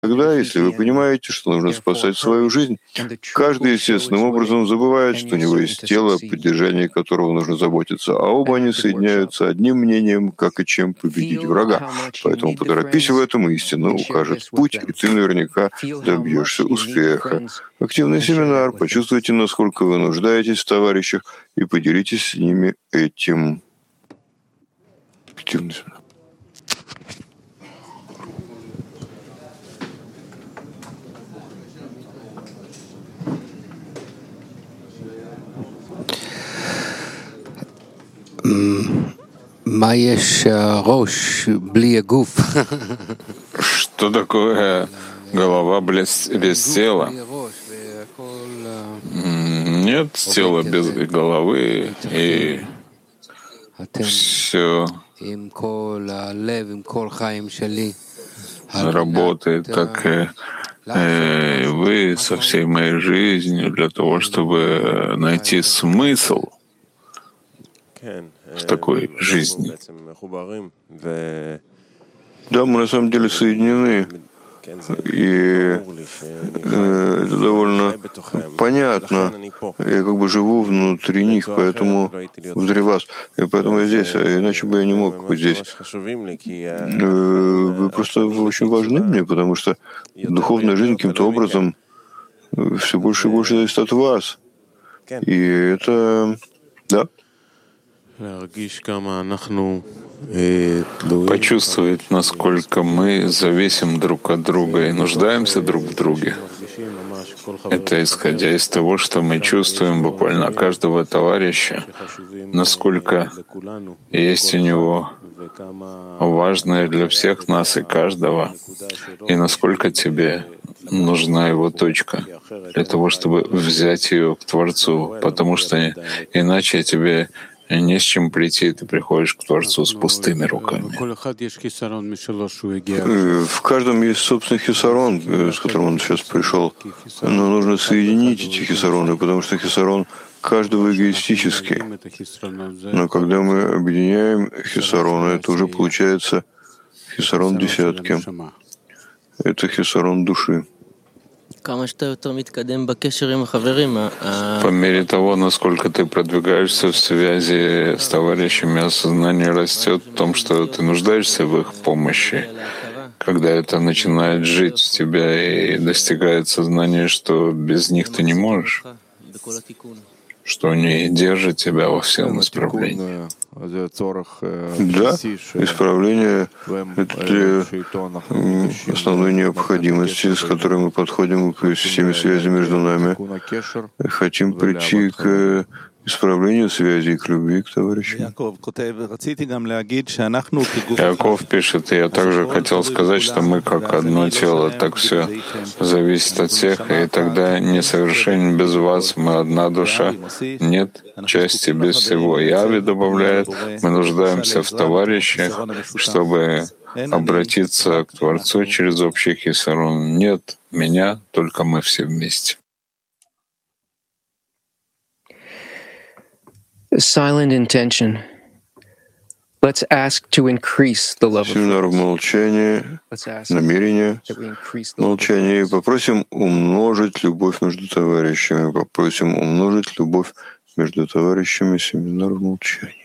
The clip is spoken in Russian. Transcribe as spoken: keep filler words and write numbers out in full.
Тогда, если вы понимаете, что нужно спасать свою жизнь, каждый естественным образом забывает, что у него есть тело, о поддержании которого нужно заботиться, а оба они соединяются одним мнением, как и чем победить врага. Поэтому поторопись в этом, и истина укажет путь, и ты наверняка добьешься успеха. Активный семинар. Почувствуйте, насколько вы нуждаетесь в товарищах, и поделитесь с ними этим. Активный семинар. Что такое голова без, без тела? Нет тела без головы, и все работает, как и э, вы со всей моей жизнью, для того, чтобы найти смысл в такой жизни. Да, мы на самом деле соединены, и э, это довольно понятно. Я как бы живу внутри них, поэтому внутри вас, и поэтому я здесь, а иначе бы я не мог быть здесь. Э, вы просто очень важны мне, потому что духовная жизнь каким-то образом все больше и больше зависит от вас. И это, да. Почувствовать, насколько мы зависим друг от друга и нуждаемся друг в друге. Это исходя из того, что мы чувствуем буквально каждого товарища, насколько есть у него важное для всех нас и каждого, и насколько тебе нужна его точка для того, чтобы взять ее к Творцу, потому что иначе тебе не с чем прийти, ты приходишь к Творцу с пустыми руками. В каждом есть собственный хисарон, с которым он сейчас пришел. Но нужно соединить эти хисароны, потому что хисарон каждого эгоистический. Но когда мы объединяем хисароны, это уже получается хисарон десятки. Это хисарон души. По мере того, насколько ты продвигаешься в связи с товарищами, осознание растет в том, что ты нуждаешься в их помощи. Когда это начинает жить в тебя и достигает сознания, что без них ты не можешь, что они держат тебя во всем исправлении. Да, исправление — это основной необходимости, с которой мы подходим к системе связи между нами. Хотим прийти к исправлению связи, к любви к товарищам. Яков пишет, я также хотел сказать, что мы как одно тело, так все зависит от всех, и тогда несовершенен без вас, мы одна душа, нет части без всего. Яви добавляет, мы нуждаемся в товарищах, чтобы обратиться к Творцу через общий хисарон. Нет меня, только мы все вместе. Silent intention. Let's ask to increase the love of Семинар в молчании, намерение, молчание. И попросим умножить любовь между товарищами. Попросим умножить любовь между товарищами. Семинар в молчании.